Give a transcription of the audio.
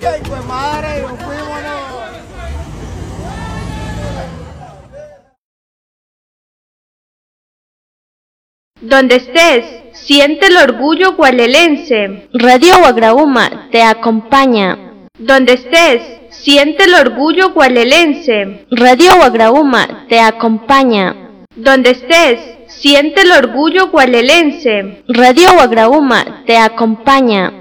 ¡Ay, pues madre! ¡Nos fuimos! Donde estés, siente el orgullo gualelense. Radio Guagraúma te acompaña. Donde estés, siente el orgullo gualelense. Radio Guagraúma te acompaña. Donde estés, siente el orgullo gualelense. Radio Guagraúma te acompaña.